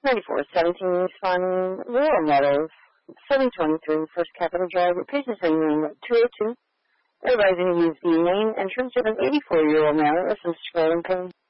9417 East Farming, Laurel Meadows, 723 First Capital Drive. Patients are in room 202. Everybody's going to use the main entrance of an 84-year-old male with some swelling pain.